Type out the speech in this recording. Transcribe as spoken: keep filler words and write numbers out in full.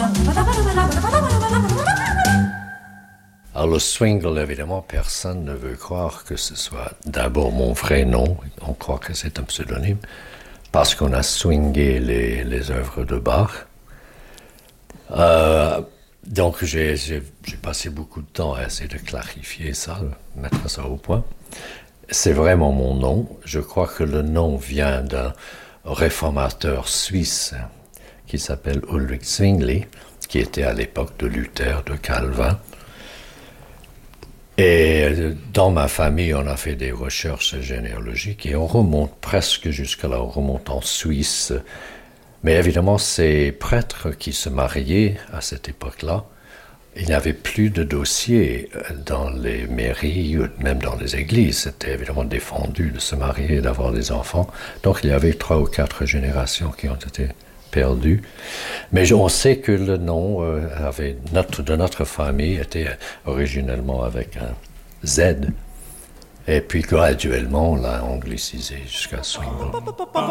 Alors le swingle, évidemment, personne ne veut croire que ce soit d'abord mon vrai nom. On croit que c'est un pseudonyme parce qu'on a swingé les, les œuvres de Bach. Euh, donc j'ai, j'ai, j'ai passé beaucoup de temps à essayer de clarifier ça, mettre ça au point. C'est vraiment mon nom. Je crois que le nom vient d'un réformateur suisse qui s'appelle Ulrich Zwingli, qui était à l'époque de Luther, de Calvin. Et dans ma famille, on a fait des recherches généalogiques et on remonte presque jusqu'à là, on remonte en Suisse. Mais évidemment, ces prêtres qui se mariaient à cette époque-là, il n'y avait plus de dossiers dans les mairies ou même dans les églises. C'était évidemment défendu de se marier et d'avoir des enfants. Donc il y avait trois ou quatre générations qui ont été perdues. Mais on sait que le nom euh, avait notre, de notre famille était originellement avec un Z. Et puis graduellement, on l'a anglicisé jusqu'à Swingle.